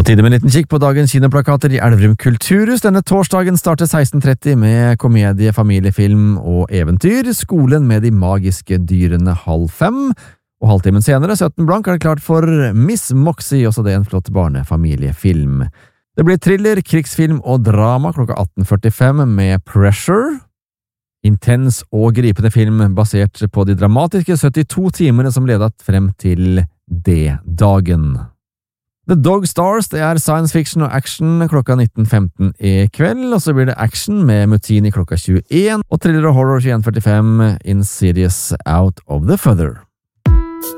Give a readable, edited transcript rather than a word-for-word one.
På tide med en liten kikk på dagens kinoplakater i Elverum Kulturhus. Denne torsdagen starter 16:30 med komedie, familiefilm og eventyr. Skolen med de magiske dyrene 16:30. Og halvtimen senere, 17 blank, er det klart for Miss Moxie, også det en flott barnefamiliefilm. Det blir thriller, krigsfilm og drama klokka 18:45 med Pressure. Intens og gripende film basert på de dramatiske 72 timene som ledet frem til D-dagen. The Dog Stars, det er science fiction og action klokka 19:15 i kveld, og så blir det action med Mutini klokka 21, og thriller og horror 21:45 Insidious Out of the Feather.